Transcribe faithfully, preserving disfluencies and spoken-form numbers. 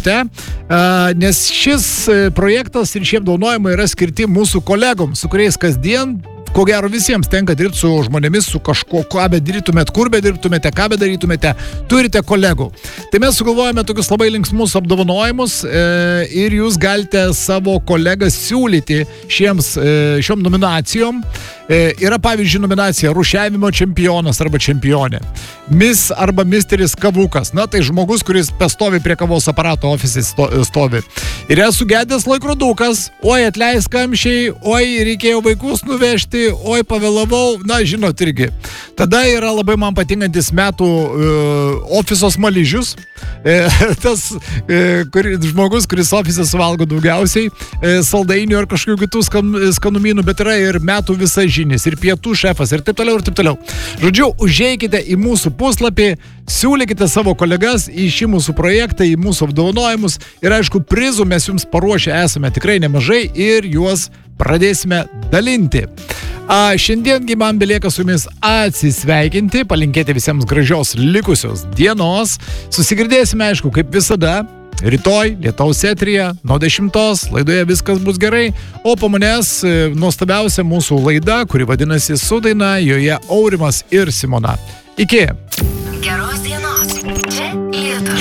žinutę, nes šis projektas ir šie apdovanojimai yra skirti mūsų kolegoms, su kuriais kasdien ko gero visiems tenka dirbti su žmonėmis, su kažko, ką bedarytumėt, kur bedarytumėte, ką bedarytumėte, turite kolegų. Tai mes sugalvojame tokius labai linksmus apdovanojimus e, ir jūs galite savo kolegas siūlyti šiems, e, šiom nominacijom. E, yra pavyzdžiui nominacija rūšiavimo čempionas arba čempionė. Miss arba misteris kavukas. Na, tai žmogus, kuris pastovi prie kavos aparato ofise stovi. Ir esu gedęs laikrodukas, oi atleis kamščiai, oi reikėjo vaikus nuvežti, oi pavėlavau, na, žinot irgi. Tada yra labai man patinkantis metų uh, ofiso smaližius. E, tas e, kur, žmogus, kuris ofise suvalgo daugiausiai e, saldainių ar kažkokių kitų skan, skanumynų, bet yra ir metų visažinis, ir pietų šefas, ir taip toliau, ir taip toliau. Žodžiu, užeikite į mūsų puslapį, siūlykite savo kolegas į šį mūsų projektą, į mūsų apdovanojimus ir aišku, prizų mes jums paruošę esame tikrai nemažai ir juos pradėsime dalinti. A, šiandiengi man belieka su jumis atsisveikinti, palinkėti visiems gražios likusios dienos. Susigirdėsime, aišku, kaip visada, rytoj Lietaus eteryje nuo dešimtos, laidoje Viskas bus gerai, o po manęs nuostabiausia mūsų laida, kuri vadinasi Su daina, joje Aurimas ir Simona. Iki!